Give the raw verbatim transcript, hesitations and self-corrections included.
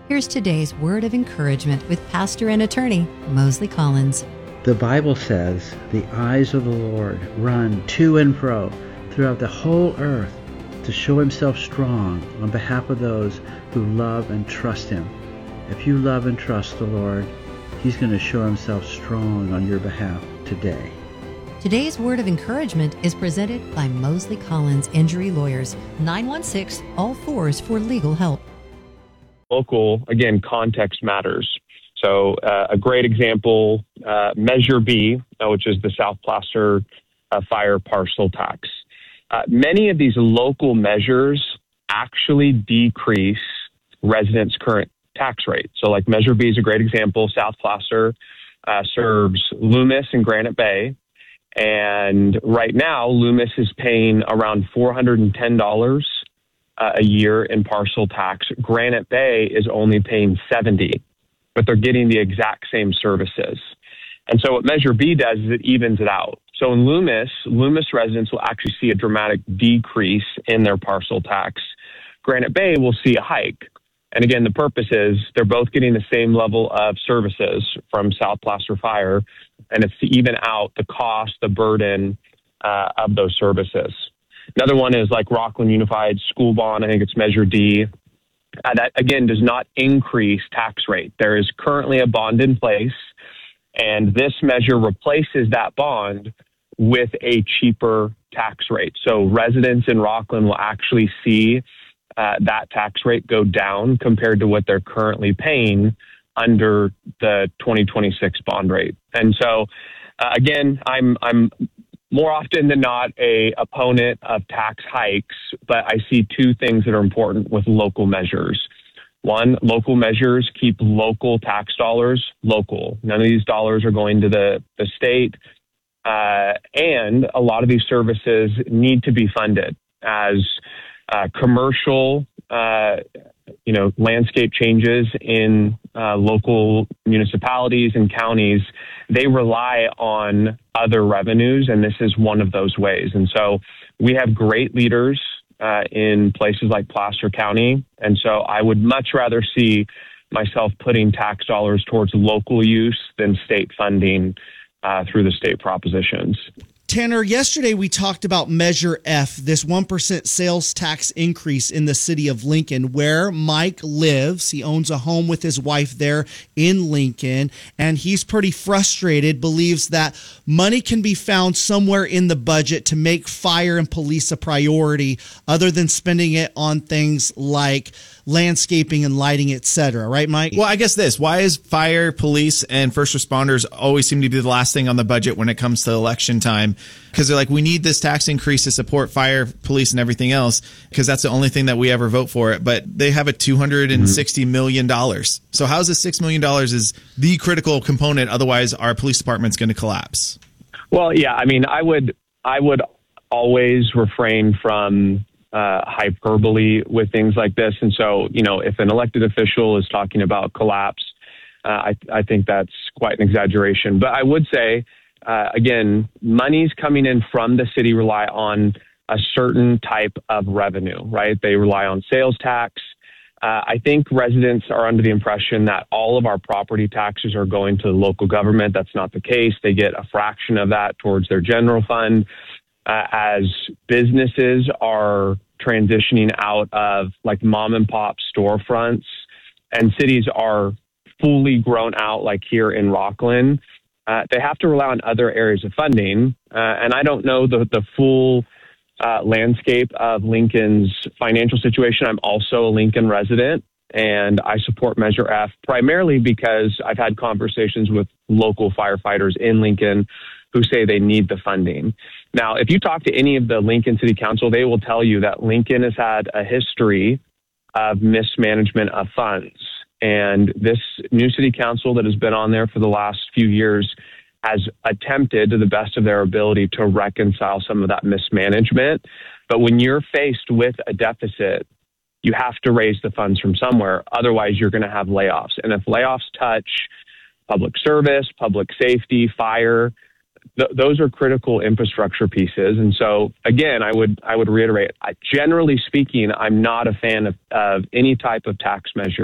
Here's today's word of encouragement with pastor and attorney Mosley Collins. The Bible says, "The eyes of the Lord run to and fro throughout the whole earth to show himself strong on behalf of those who love and trust him." If you love and trust the Lord, he's going to show himself strong on your behalf today. Today's word of encouragement is presented by Mosley Collins Injury Lawyers, nine one six, all fours for legal help. Local, again, context matters. So uh, a great example, uh, Measure B, uh, which is the South Placer uh, fire parcel tax. Uh, many of these local measures actually decrease residents' current tax rate. So like Measure B is a great example. South Placer uh, serves Loomis and Granite Bay. And right now, Loomis is paying around four hundred ten dollars Uh, a year in parcel tax. Granite Bay is only paying seventy dollars, but they're getting the exact same services. And so what Measure B does is it evens it out. So in Loomis, Loomis residents will actually see a dramatic decrease in their parcel tax. Granite Bay will see a hike. And again, the purpose is they're both getting the same level of services from South Placer Fire, and it's to even out the cost, the burden uh, of those services. Another one is like Rockland Unified School Bond. I think it's Measure D. Uh, that, again, does not increase tax rate. There is currently a bond in place, and this measure replaces that bond with a cheaper tax rate. So residents in Rockland will actually see uh, that tax rate go down compared to what they're currently paying under the twenty twenty-six bond rate. And so, uh, again, I'm I'm more often than not a opponent of tax hikes, but I see two things that are important with local measures. One, local measures keep local tax dollars local. None of these dollars are going to the, the state. Uh, and a lot of these services need to be funded as uh, commercial, uh, you know, landscape changes in uh, local municipalities and counties. They rely on other revenues, and this is one of those ways. And so we have great leaders uh, in places like Placer County. And so I would much rather see myself putting tax dollars towards local use than state funding uh, through the state propositions. Tanner, yesterday we talked about Measure F, this one percent sales tax increase in the city of Lincoln, where Mike lives. He owns a home with his wife there in Lincoln, and he's pretty frustrated, believes that money can be found somewhere in the budget to make fire and police a priority other than spending it on things like landscaping and lighting, et cetera. Right, Mike? Well, I guess this. Why is fire, police, and first responders always seem to be the last thing on the budget when it comes to election time? Because they're like, we need this tax increase to support fire, police, and everything else, because that's the only thing that we ever vote for it. But they have a two hundred sixty million dollars. So how's this six million dollars is the critical component? Otherwise, our police department's going to collapse. Well, yeah, I mean, I would, I would always refrain from uh, hyperbole with things like this. And so, you know, if an elected official is talking about collapse, uh, I, I think that's quite an exaggeration. But I would say, Uh, again, monies coming in from the city rely on a certain type of revenue, right? They rely on sales tax. Uh, I think residents are under the impression that all of our property taxes are going to the local government. That's not the case. They get a fraction of that towards their general fund. Uh, as businesses are transitioning out of like mom and pop storefronts and cities are fully grown out, like here in Rockland, Uh, they have to rely on other areas of funding. Uh, and I don't know the, the full uh, landscape of Lincoln's financial situation. I'm also a Lincoln resident, and I support Measure F primarily because I've had conversations with local firefighters in Lincoln who say they need the funding. Now, if you talk to any of the Lincoln City Council, they will tell you that Lincoln has had a history of mismanagement of funds. And this new city council that has been on there for the last few years has attempted to the best of their ability to reconcile some of that mismanagement. But when you're faced with a deficit, you have to raise the funds from somewhere. Otherwise, you're going to have layoffs. And if layoffs touch public service, public safety, fire, th- those are critical infrastructure pieces. And so, again, I would I would reiterate, I, generally speaking, I'm not a fan of, of any type of tax measure